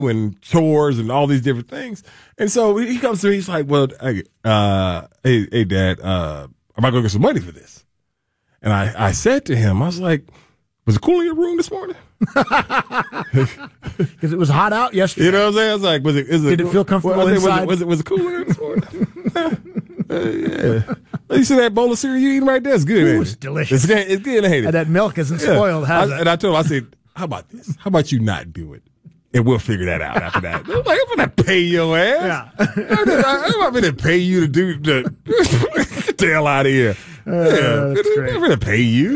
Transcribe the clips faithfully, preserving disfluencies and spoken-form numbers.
and chores and all these different things. And so he comes to me, he's like, well, hey, uh, hey, hey Dad, uh, am I going to get some money for this? And I, I said to him, I was like, was it cool in your room this morning? Because it was hot out yesterday. You know what I'm saying? I was like, was it, is it Did it feel comfortable well, inside? Was it, was it, was it cool in here this morning? uh, yeah. You see that bowl of cereal you eating right there? It's good. Ooh, ain't it's it? delicious. It's, it's good, ain't it? And that milk isn't Yeah. spoiled, has I, it? And I told him, I said, how about this? How about you not do it? And we'll figure that out after that. I'm like, I'm going to pay your ass. Yeah. I'm going to pay you to do the get the hell out of here. Uh, yeah. that's great. I'm going to pay you.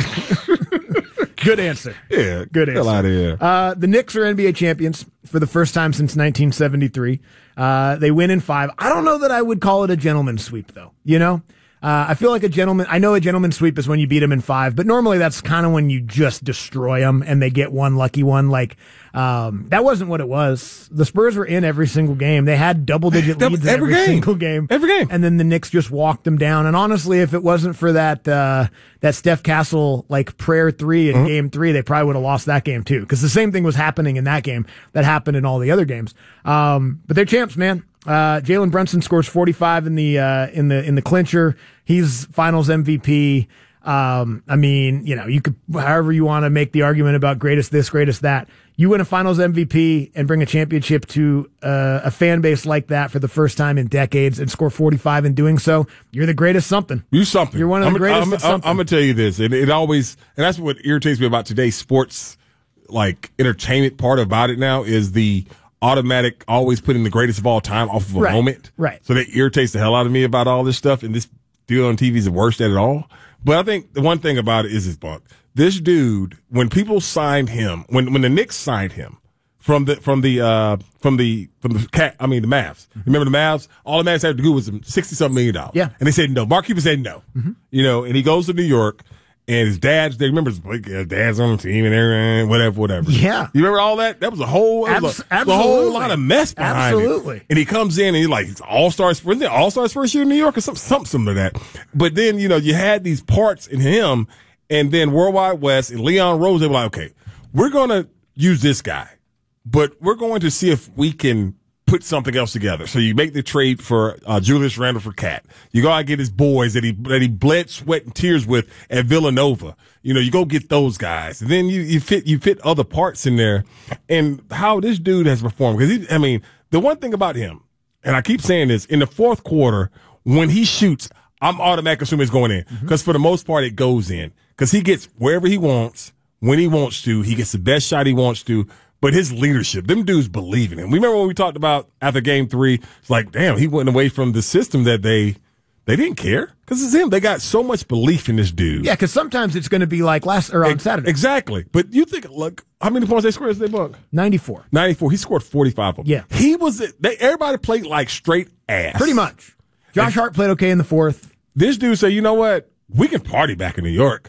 Good answer. Yeah. Good Hell answer. out of here. Uh, the Knicks are N B A champions for the first time since nineteen seventy-three. Uh, they win in five. I don't know that I would call it a gentleman's sweep, though. You know? Uh, I feel like a gentleman, I know a gentleman's sweep is when you beat them in five, but normally that's kind of when you just destroy them and they get one lucky one. Like, um, that wasn't what it was. The Spurs were in every single game. They had double digit leads in every game. single game. Every game. And then the Knicks just walked them down. And honestly, if it wasn't for that, uh, that Steph Castle, like prayer three in mm-hmm. game three, they probably would have lost that game too. Cause the same thing was happening in that game that happened in all the other games. Um, but they're champs, man. Uh, Jalen Brunson scores forty-five in the, uh, in the, in the clincher. He's finals M V P. Um, I mean, you know, you could, however you want to make the argument about greatest this, greatest that. You win a finals M V P and bring a championship to uh, a fan base like that for the first time in decades and score forty-five in doing so. You're the greatest something. You something. You're one of the I'm, greatest I'm, at something. I'm, I'm going to tell you this. And it always, and that's what irritates me about today's sports, like entertainment part about it now is the automatic always putting the greatest of all time off of a right. moment. Right. So that irritates the hell out of me about all this stuff. And this deal on T V is the worst at it all. But I think the one thing about it is this, Buck. This dude, when people signed him, when, when the Knicks signed him from the, from the, uh, from the, from the cat, I mean, the Mavs. Remember the Mavs? All the Mavs had to do was sixty something million dollars. Yeah. And they said no. Mark Cuban said no. Mm-hmm. You know, and he goes to New York. And his dad's, they remember his dad's on the team and everything, whatever, whatever. Yeah. You remember all that? That was a whole, that was a, Abs- a whole lot of mess behind absolutely. it. And he comes in and he's like, all-stars, wasn't it all-stars first year in New York or something, something similar to that. But then, you know, you had these parts in him and then Worldwide West and Leon Rose, they were like, okay, we're going to use this guy, but we're going to see if we can put something else together. So you make the trade for uh, Julius Randle for Cat. You go out and get his boys that he that he bled sweat and tears with at Villanova. You know, you go get those guys, and then you you fit you fit other parts in there. And how this dude has performed, because I mean, the one thing about him, and I keep saying this, in the fourth quarter when he shoots, I'm automatically assuming it's going in because mm-hmm. for the most part it goes in because he gets wherever he wants when he wants to. He gets the best shot he wants to. But his leadership, them dudes believe in him. We remember when we talked about after game three, it's like, damn, he went away from the system that they they didn't care. Because it's him. They got so much belief in this dude. Yeah, because sometimes it's going to be like last or on Ex- Saturday. Exactly. But you think, look, how many points they scored as they buck? ninety-four. ninety-four. He scored forty-five of them. Yeah. He was, they, everybody played like straight ass. Pretty much. Josh and Hart played okay in the fourth. This dude said, you know what? We can party back in New York.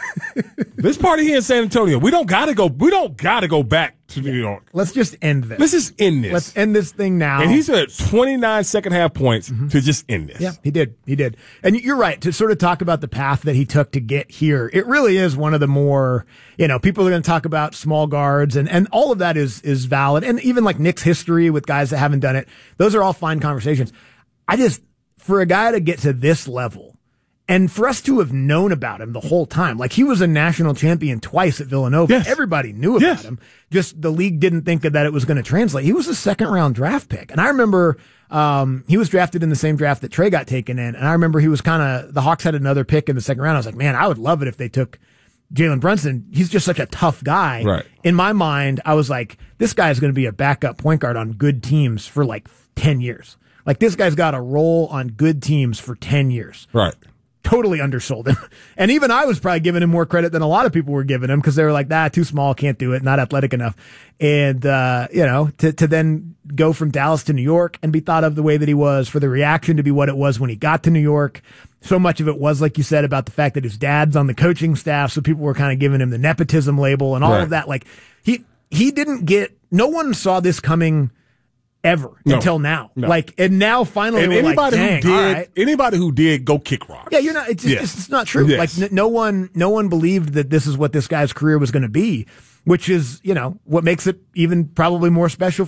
Let's party here in San Antonio. We don't gotta go. We don't gotta go back to New York. Let's just end this. Let's just end this. Let's end this thing now. And he's at twenty-nine second half points mm-hmm. to just end this. Yeah, he did. He did. And you're right to sort of talk about the path that he took to get here. It really is one of the more, you know, people are going to talk about small guards and, and all of that is, is valid. And even like Knicks history with guys that haven't done it. Those are all fine conversations. I just, for a guy to get to this level, and for us to have known about him the whole time, like he was a national champion twice at Villanova. Yes. Everybody knew about yes. him. Just the league didn't think that it was going to translate. He was a second round draft pick. And I remember, um, he was drafted in the same draft that Trey got taken in. And I remember he was kind of, the Hawks had another pick in the second round. I was like, man, I would love it if they took Jalen Brunson. He's just such a tough guy. Right. In my mind, I was like, this guy is going to be a backup point guard on good teams for like ten years. Like this guy's got a role on good teams for ten years. Right. Totally undersold him. And even I was probably giving him more credit than a lot of people were giving him because they were like, nah, too small, can't do it, not athletic enough. And, uh, you know, to, to then go from Dallas to New York and be thought of the way that he was, for the reaction to be what it was when he got to New York. So much of it was, like you said, about the fact that his dad's on the coaching staff. So people were kind of giving him the nepotism label and all right. of that. Like he, he didn't get, no one saw this coming ever No. until now. No. Like, and now finally And we're anybody like, dang, who did, all right. anybody who did, go kick rocks. Yeah, you're not. It's just, Yes. it's, it's not true. Yes. Like, n- no one, no one believed that this is what this guy's career was going to be, which is, you know, what makes it even probably more special for